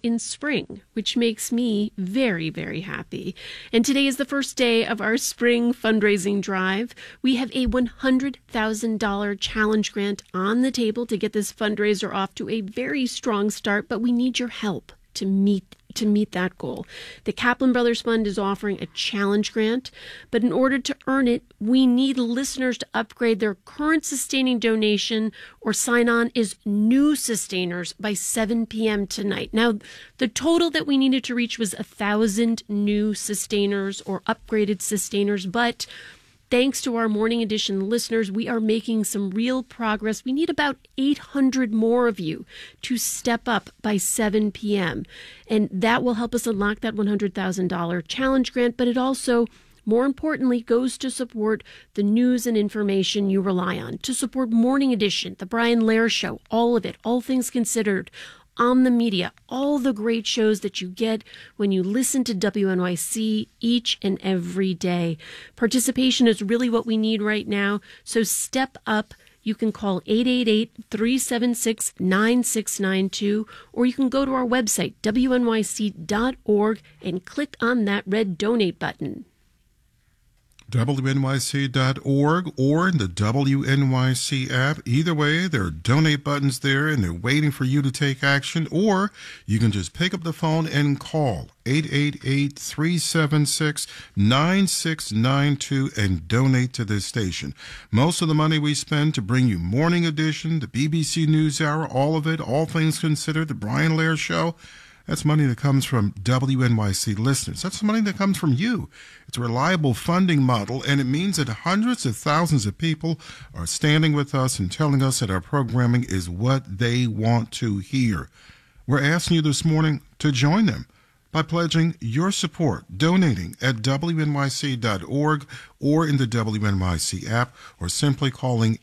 in spring, which makes me very, very happy. And today is the first day of our spring fundraising drive. We have a $100,000 challenge grant on the table to get this fundraiser off to a very strong start, but we need your help to meet that goal. The Kaplan Brothers Fund is offering a challenge grant, but in order to earn it, we need listeners to upgrade their current sustaining donation or sign on as new sustainers by 7 p.m. tonight. Now, the total that we needed to reach was 1,000 new sustainers or upgraded sustainers, but thanks to our Morning Edition listeners, we are making some real progress. We need about 800 more of you to step up by 7 p.m. And that will help us unlock that $100,000 challenge grant, but it also, more importantly, goes to support the news and information you rely on, to support Morning Edition, The Brian Lehrer Show, all of it, All Things Considered, On the Media, all the great shows that you get when you listen to WNYC each and every day. Participation is really what we need right now, so step up. You can call 888-376-9692, or you can go to our website, WNYC.org, and click on that red donate button. WNYC.org or the WNYC app. Either way, there are donate buttons there and they're waiting for you to take action, or you can just pick up the phone and call 888-376-9692 and donate to this station. Most of the money we spend to bring you Morning Edition, the BBC NewsHour, all of it, All Things Considered, the Brian Lehrer Show, that's money that comes from WNYC listeners. That's the money that comes from you. It's a reliable funding model, and it means that hundreds of thousands of people are standing with us and telling us that our programming is what they want to hear. We're asking you this morning to join them by pledging your support, donating at WNYC.org or in the WNYC app, or simply calling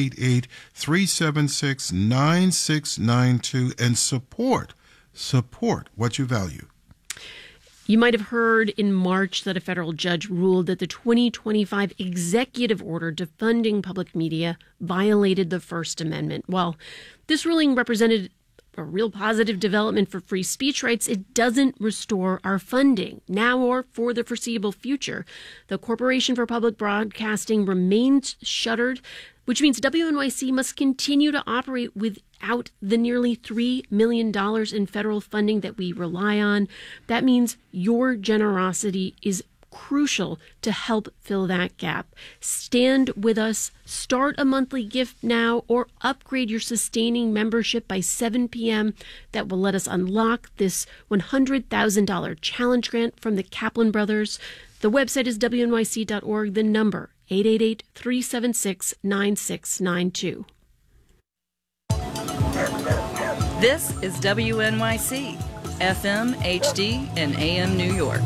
888-376-9692 and support what you value. You might have heard in March that a federal judge ruled that the 2025 executive order defunding public media violated the First Amendment. While this ruling represented a real positive development for free speech rights, it doesn't restore our funding now or for the foreseeable future. The Corporation for Public Broadcasting remains shuttered, which means WNYC must continue to operate without the nearly $3 million in federal funding that we rely on. That means your generosity is crucial to help fill that gap. Stand with us, start a monthly gift now, or upgrade your sustaining membership by 7 p.m. That will let us unlock this $100,000 challenge grant from the Kaplan Brothers. The website is WNYC.org, the number 888-376-9692. This is WNYC, FM, HD, and AM New York.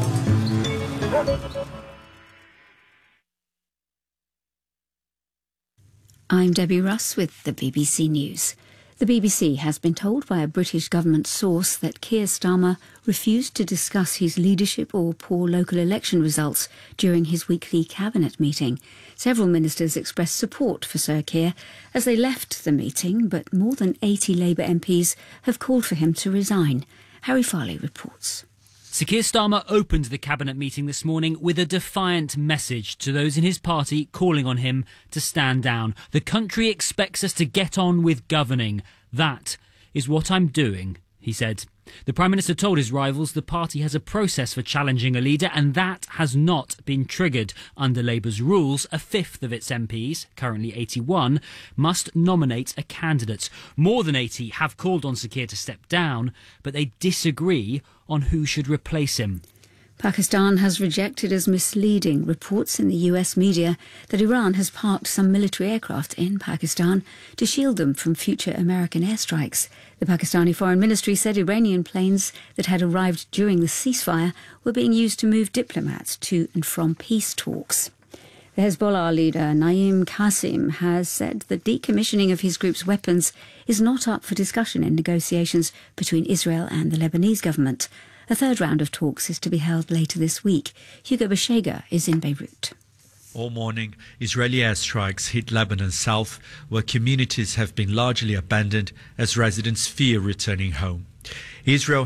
I'm Debbie Russ with the BBC News. The BBC has been told by a British government source that Keir Starmer refused to discuss his leadership or poor local election results during his weekly cabinet meeting. Several ministers expressed support for Sir Keir as they left the meeting, but more than 80 Labour MPs have called for him to resign. Harry Farley reports. Sir Keir Starmer opened the cabinet meeting this morning with a defiant message to those in his party calling on him to stand down. The country expects us to get on with governing. That is what I'm doing, he said. The Prime Minister told his rivals the party has a process for challenging a leader, and that has not been triggered. Under Labour's rules, a fifth of its MPs, currently 81, must nominate a candidate. More than 80 have called on Sir Keir to step down, but they disagree on who should replace him. Pakistan has rejected as misleading reports in the US media that Iran has parked some military aircraft in Pakistan to shield them from future American airstrikes. The Pakistani Foreign Ministry said Iranian planes that had arrived during the ceasefire were being used to move diplomats to and from peace talks. The Hezbollah leader Naim Qasim has said the decommissioning of his group's weapons is not up for discussion in negotiations between Israel and the Lebanese government. A third round of talks is to be held later this week. Hugo Bashega is in Beirut. All morning, Israeli airstrikes hit Lebanon's south, where communities have been largely abandoned as residents fear returning home. Israel